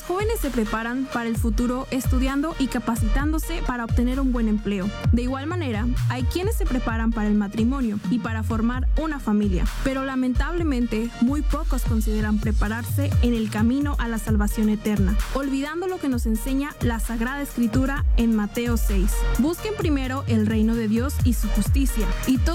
jóvenes se preparan para el futuro estudiando y capacitándose para obtener un buen empleo. De igual manera, hay quienes se preparan para el matrimonio y para formar una familia, pero lamentablemente muy pocos consideran prepararse en el camino a la salvación eterna, olvidando lo que nos enseña la Sagrada Escritura en Mateo 6. Busquen primero el reino de Dios y su justicia, y todo